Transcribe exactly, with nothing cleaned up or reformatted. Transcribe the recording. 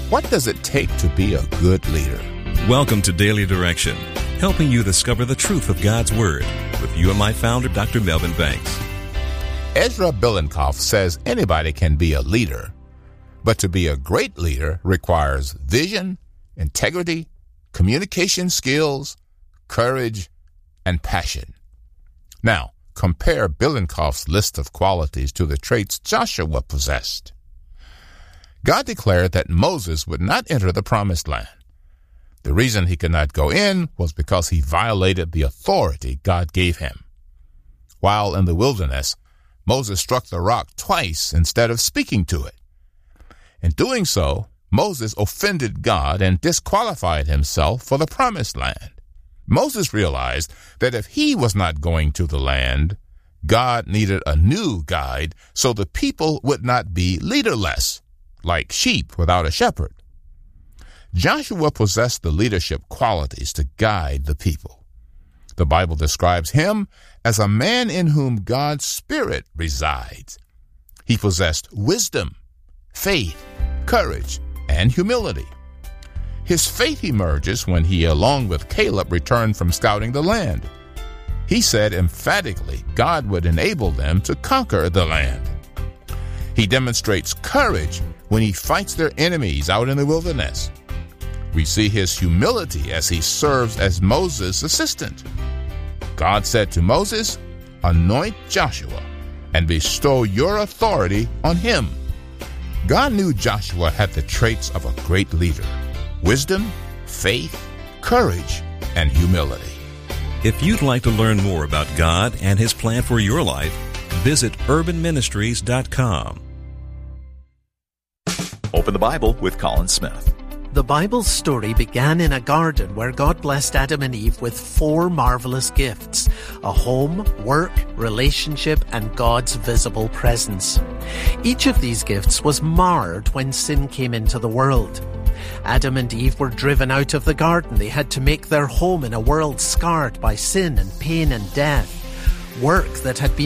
What does it take to be a good leader? Welcome to Daily Direction, helping you discover the truth of God's Word with you and my founder, Doctor Melvin Banks. Ezra Billenkoff says anybody can be a leader, but to be a great leader requires vision, integrity, communication skills, courage, and passion. Now, compare Billenkoff's list of qualities to the traits Joshua possessed. God declared that Moses would not enter the promised land. The reason he could not go in was because he violated the authority God gave him. While in the wilderness, Moses struck the rock twice instead of speaking to it. In doing so, Moses offended God and disqualified himself for the promised land. Moses realized that if he was not going to the land, God needed a new guide so the people would not be leaderless, like sheep without a shepherd. Joshua possessed the leadership qualities to guide the people. The Bible describes him as a man in whom God's Spirit resides. He possessed wisdom, faith, courage, and humility. His faith emerges when he, along with Caleb, returned from scouting the land. He said emphatically God would enable them to conquer the land. He demonstrates courage when he fights their enemies out in the wilderness. We see his humility as he serves as Moses' assistant. God said to Moses, "Anoint Joshua and bestow your authority on him." God knew Joshua had the traits of a great leader: wisdom, faith, courage, and humility. If you'd like to learn more about God and His plan for your life, visit urban ministries dot com. Open the Bible with Colin Smith. The Bible's story began in a garden where God blessed Adam and Eve with four marvelous gifts: a home, work, relationship, and God's visible presence. Each of these gifts was marred when sin came into the world. Adam and Eve were driven out of the garden. They had to make their home in a world scarred by sin and pain and death. Work that had been